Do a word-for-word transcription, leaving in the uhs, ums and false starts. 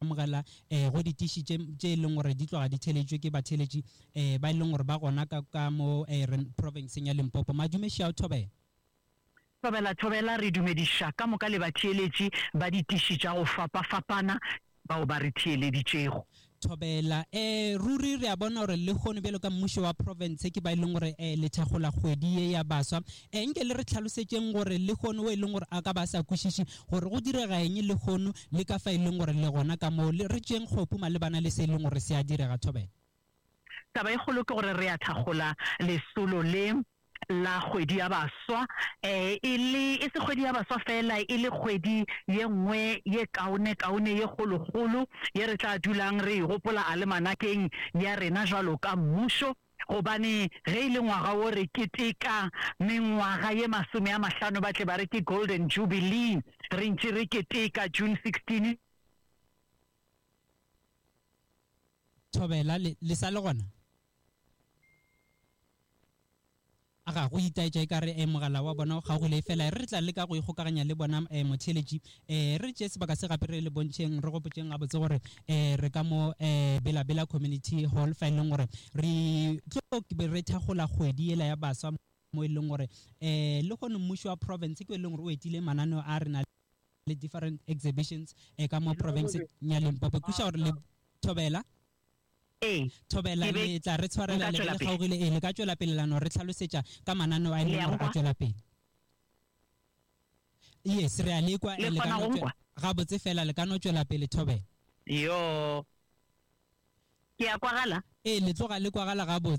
amogela eh go ditishi tse leng gore di tloga di theletšwe ke batheletši eh ba ileng gore ba gona ka ka mo eh provinceng ya Limpopo. Madume Shao Thobela. Thobela Thobela re dumedisha ka moka le batheletši ba ditishi tša go fapa-fapana bao ba re theeleditšego. Thobela eh ruri re a bona gore le gone bjalo ka mmušo wa province ke ba ileng gore eh le thagola kgwedi ye ya baswa eh nke le re tlhalosetseng gore le gone o ileng gore a ka ba sa kwešiše gore go direga eng le gone le ka fa ileng gore le gona ka mo le re tšeng kgopuma le bana le se ileng gore se a direga. Thobela, taba e kgolo ke gore re a thagola lesolo le la kgwedi ya baswa eh ile e se kgwedi ya baswa fela e le kgwedi ye nngwe ye kaone kaone ye kgolokgolo ye re tla dulang re gopola a le manakeng ya rena jwalo ka mmušo gobane ge ile ngwaga o re keteka mengwaga ye masome a mahlano ba tle ba re ke golden jubilee re ntse re keteka June sixteenth. Thobela le sa le gona aga go itaetša ka re e mogala wa bona ga go le fela re tla le ka go ikgokaganya le bona eh motheletši eh re tše sebaka se gape re le bontšheng re gopotšeng ga botse gore eh re ka mo eh Bela Bela Community Hall fa ileng gore re tlo ke re thagola kgwedi ela ya baswa mo ileng gore eh le gone mmušo wa province ke ileng gore o etile mananeo a rena le different exhibitions eh ka mo province ya Limpopo kusha gore le Thobela eh Thobela le tla re tshwarela le le gaogile e le ka tšwela pele lano re tlhalosetša ka mananeo a ile go tšwela pele. Yes re a le kwa e le ka ga botse fela le ka no tšwela pele. Thobela yo ke ya kwagala e le tloga le kwagala ga botse.